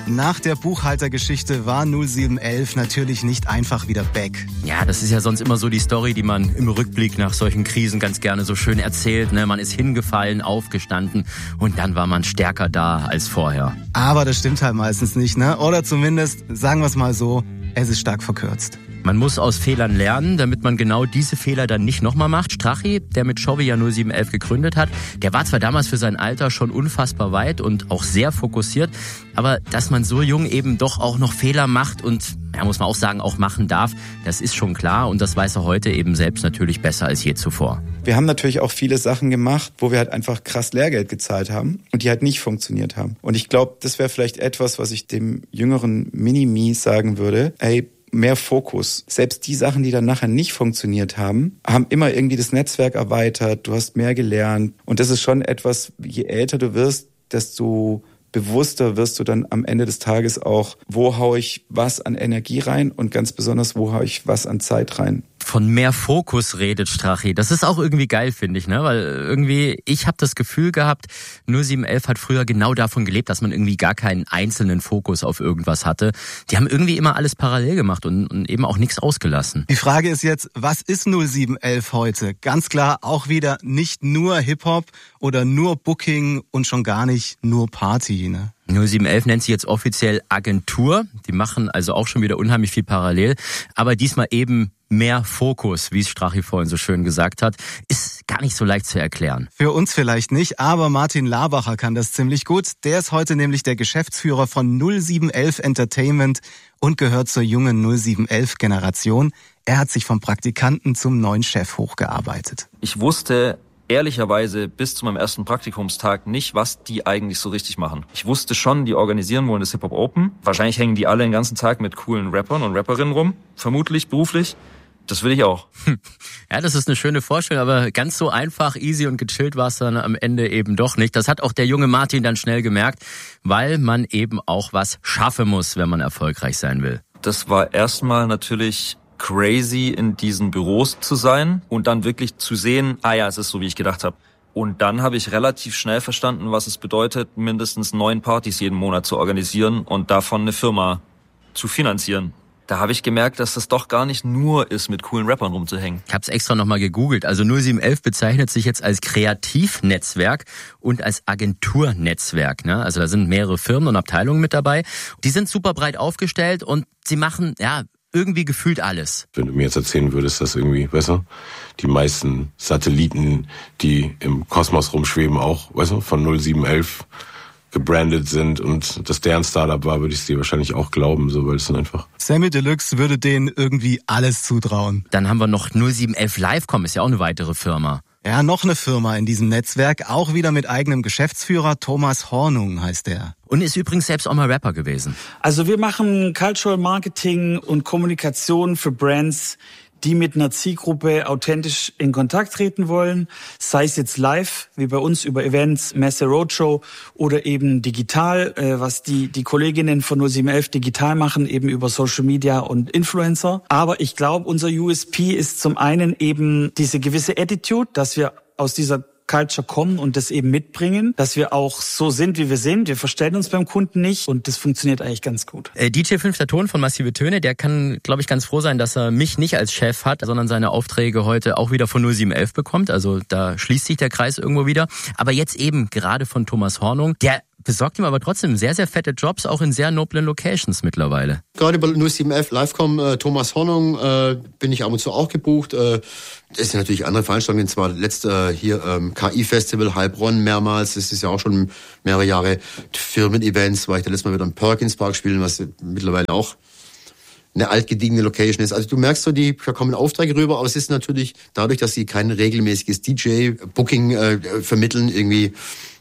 Nach der Buchhaltergeschichte war 0711 natürlich nicht einfach wieder back. Ja, das ist ja sonst immer so die Story, die man im Rückblick nach solchen Krisen ganz gerne so schön erzählt. Ne? Man ist hingefallen, aufgestanden und dann war man stärker da als vorher. Aber das stimmt halt meistens nicht, ne? Oder zumindest, sagen wir es mal so, es ist stark verkürzt. Man muss aus Fehlern lernen, damit man genau diese Fehler dann nicht nochmal macht. Strachi, der mit Shovi ja 0711 gegründet hat, der war zwar damals für sein Alter schon unfassbar weit und auch sehr fokussiert, aber dass man so jung eben doch auch noch Fehler macht und, ja, muss man auch sagen, auch machen darf, das ist schon klar und das weiß er heute eben selbst natürlich besser als je zuvor. Wir haben natürlich auch viele Sachen gemacht, wo wir halt einfach krass Lehrgeld gezahlt haben und die halt nicht funktioniert haben. Und ich glaube, das wäre vielleicht etwas, was ich dem jüngeren Mini-Me sagen würde. Ey, mehr Fokus. Selbst die Sachen, die dann nachher nicht funktioniert haben, haben immer irgendwie das Netzwerk erweitert, du hast mehr gelernt. Und das ist schon etwas, je älter du wirst, desto bewusster wirst du dann am Ende des Tages auch, wo haue ich was an Energie rein und ganz besonders, wo haue ich was an Zeit rein. Von mehr Fokus redet Strachi. Das ist auch irgendwie geil, finde ich, ne? Weil irgendwie, ich habe das Gefühl gehabt, 0711 hat früher genau davon gelebt, dass man irgendwie gar keinen einzelnen Fokus auf irgendwas hatte. Die haben irgendwie immer alles parallel gemacht und eben auch nichts ausgelassen. Die Frage ist jetzt, was ist 0711 heute? Ganz klar auch wieder nicht nur Hip-Hop oder nur Booking und schon gar nicht nur Party, ne? 0711 nennt sich jetzt offiziell Agentur. Die machen also auch schon wieder unheimlich viel parallel. Aber diesmal eben mehr Fokus, wie es Strachi vorhin so schön gesagt hat, ist gar nicht so leicht zu erklären. Für uns vielleicht nicht, aber Martin Labacher kann das ziemlich gut. Der ist heute nämlich der Geschäftsführer von 0711 Entertainment und gehört zur jungen 0711-Generation. Er hat sich vom Praktikanten zum neuen Chef hochgearbeitet. Ich wusste ehrlicherweise bis zu meinem ersten Praktikumstag nicht, was die eigentlich so richtig machen. Ich wusste schon, die organisieren wollen das Hip-Hop Open. Wahrscheinlich hängen die alle den ganzen Tag mit coolen Rappern und Rapperinnen rum. Vermutlich, beruflich. Das will ich auch. Ja, das ist eine schöne Vorstellung, aber ganz so einfach, easy und gechillt war es dann am Ende eben doch nicht. Das hat auch der junge Martin dann schnell gemerkt, weil man eben auch was schaffen muss, wenn man erfolgreich sein will. Das war erstmal natürlich crazy, in diesen Büros zu sein und dann wirklich zu sehen, es ist so, wie ich gedacht habe. Und dann habe ich relativ schnell verstanden, was es bedeutet, mindestens 9 Partys jeden Monat zu organisieren und davon eine Firma zu finanzieren. Da habe ich gemerkt, dass das doch gar nicht nur ist, mit coolen Rappern rumzuhängen. Ich habe es extra nochmal gegoogelt. Also 0711 bezeichnet sich jetzt als Kreativnetzwerk und als Agenturnetzwerk. Ne? Also da sind mehrere Firmen und Abteilungen mit dabei. Die sind super breit aufgestellt und sie machen, irgendwie gefühlt alles. Wenn du mir jetzt erzählen würdest, dass irgendwie, die meisten Satelliten, die im Kosmos rumschweben, auch, von 0711 gebrandet sind und das deren Startup war, würde ich es dir wahrscheinlich auch glauben, so, weil es dann einfach... Sammy Deluxe würde denen irgendwie alles zutrauen. Dann haben wir noch 0711 Livecom, ist ja auch eine weitere Firma. Ja, noch eine Firma in diesem Netzwerk, auch wieder mit eigenem Geschäftsführer, Thomas Hornung heißt er. Und ist übrigens selbst auch mal Rapper gewesen. Also wir machen Cultural Marketing und Kommunikation für Brands, die mit einer Zielgruppe authentisch in Kontakt treten wollen, sei es jetzt live, wie bei uns über Events, Messe, Roadshow oder eben digital, was die Kolleginnen von 0711 digital machen, eben über Social Media und Influencer. Aber ich glaube, unser USP ist zum einen eben diese gewisse Attitude, dass wir aus dieser Culture kommen und das eben mitbringen, dass wir auch so sind, wie wir sind. Wir verstellen uns beim Kunden nicht und das funktioniert eigentlich ganz gut. DJ 5. Ton von Massive Töne, der kann, glaube ich, ganz froh sein, dass er mich nicht als Chef hat, sondern seine Aufträge heute auch wieder von 0711 bekommt. Also da schließt sich der Kreis irgendwo wieder. Aber jetzt eben gerade von Thomas Hornung, der besorgt ihm aber trotzdem sehr, sehr fette Jobs, auch in sehr noblen Locations mittlerweile. Gerade bei 0711 Livecom, Thomas Hornung, bin ich ab und zu auch gebucht. Das sind natürlich andere Veranstaltungen, zwar letzte hier KI-Festival, Heilbronn mehrmals, das ist ja auch schon mehrere Jahre. Firmen-Events, war ich da letztes Mal wieder im Perkins Park spielen, was mittlerweile auch eine altgediegene Location ist. Also du merkst so, da kommen Aufträge rüber, aber es ist natürlich dadurch, dass sie kein regelmäßiges DJ-Booking vermitteln, irgendwie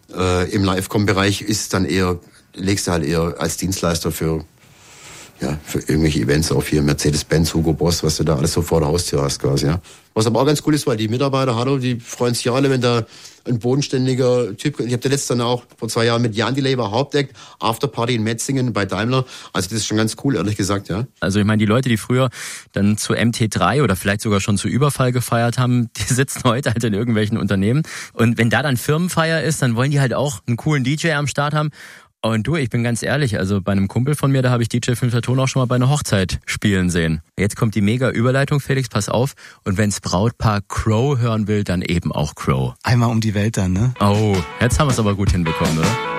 im Livecom-Bereich ist dann legst du halt eher als Dienstleister für irgendwelche Events auf hier, Mercedes-Benz, Hugo Boss, was du da alles so vor der Haustür hast quasi, ja. Was aber auch ganz cool ist, weil die Mitarbeiter, die freuen sich ja alle, wenn da ein bodenständiger Typ, ich habe da letztens auch vor 2 Jahren mit Jan Delay war Hauptact, Afterparty in Metzingen bei Daimler, also das ist schon ganz cool, ehrlich gesagt, ja. Also ich meine, die Leute, die früher dann zu MT3 oder vielleicht sogar schon zu Überfall gefeiert haben, die sitzen heute halt in irgendwelchen Unternehmen und wenn da dann Firmenfeier ist, dann wollen die halt auch einen coolen DJ am Start haben. Und du, ich bin ganz ehrlich, also bei einem Kumpel von mir, da habe ich DJ 5. Ton auch schon mal bei einer Hochzeit spielen sehen. Jetzt kommt die mega Überleitung, Felix, pass auf. Und wenn's Brautpaar Crow hören will, dann eben auch Crow. Einmal um die Welt dann, ne? Oh, jetzt haben wir es aber gut hinbekommen, oder?